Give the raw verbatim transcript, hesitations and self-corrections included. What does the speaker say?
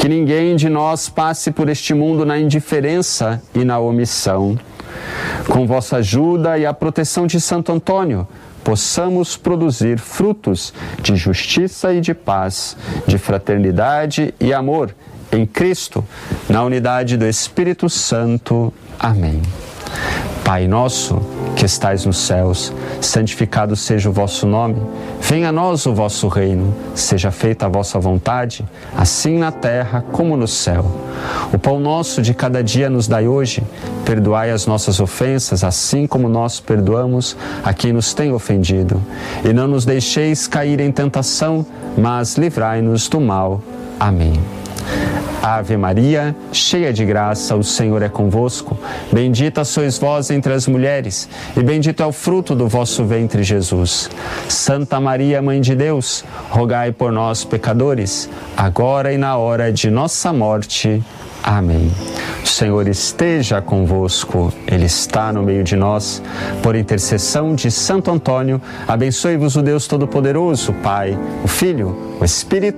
Que ninguém de nós passe por este mundo na indiferença e na omissão. Com vossa ajuda e a proteção de Santo Antônio, possamos produzir frutos de justiça e de paz, de fraternidade e amor em Cristo, na unidade do Espírito Santo. Amém. Pai nosso, que estais nos céus, santificado seja o vosso nome. Venha a nós o vosso reino. Seja feita a vossa vontade, assim na terra como no céu. O pão nosso de cada dia nos dai hoje. Perdoai as nossas ofensas, assim como nós perdoamos a quem nos tem ofendido. E não nos deixeis cair em tentação, mas livrai-nos do mal. Amém. Ave Maria, cheia de graça, o Senhor é convosco. Bendita sois vós entre as mulheres, e bendito é o fruto do vosso ventre, Jesus. Santa Maria, Mãe de Deus, rogai por nós, pecadores, agora e na hora de nossa morte. Amém. O Senhor esteja convosco, Ele está no meio de nós. Por intercessão de Santo Antônio, abençoe-vos o Deus Todo-Poderoso, o Pai, o Filho, o Espírito